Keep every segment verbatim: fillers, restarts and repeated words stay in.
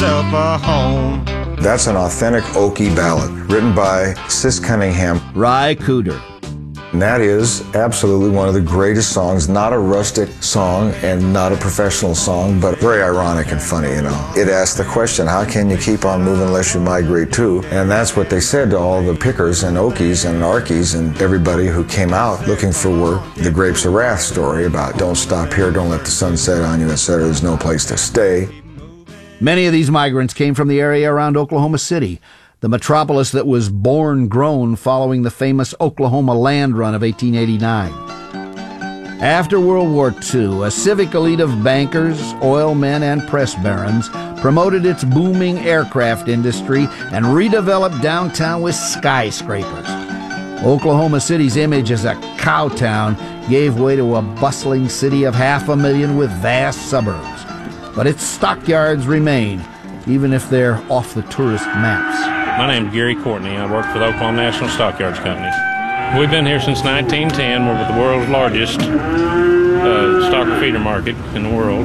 yourself a home. That's an authentic Okie ballad written by Sis Cunningham. Ry Cooder. And that is absolutely one of the greatest songs, not a rustic song and not a professional song, but very ironic and funny, you know. It asks the question, how can you keep on moving unless you migrate too? And that's what they said to all the pickers and Okies and Arkies and everybody who came out looking for work. The Grapes of Wrath story about don't stop here, don't let the sun set on you, et cetera. There's no place to stay. Many of these migrants came from the area around Oklahoma City, the metropolis that was born grown following the famous Oklahoma land run of eighteen eighty-nine. After World War Two, a civic elite of bankers, oil men, and press barons promoted its booming aircraft industry and redeveloped downtown with skyscrapers. Oklahoma City's image as a cow town gave way to a bustling city of half a million with vast suburbs. But its stockyards remain, even if they're off the tourist maps. My name's Gary Courtney. I work for the Oklahoma National Stockyards Company. We've been here since nineteen ten. We're the world's largest uh, stocker feeder market in the world.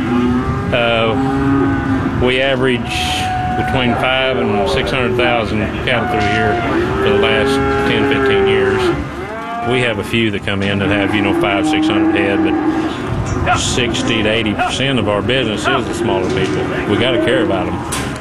Uh, we average between five and six hundred thousand cattle through here for the last ten, fifteen years. We have a few that come in that have, you know, five, six hundred head, but sixty to eighty percent of our business is the smaller people. We got to care about them.